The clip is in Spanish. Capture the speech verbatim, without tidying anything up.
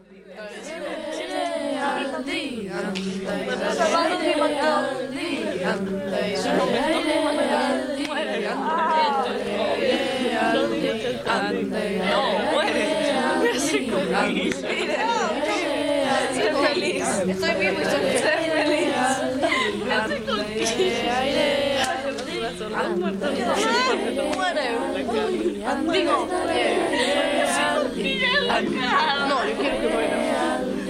No, muere. Me hace como ser feliz. Estoy vivo y soy ser feliz. Me hace cosquillas. Muere. Digo, no, yo quiero que muera.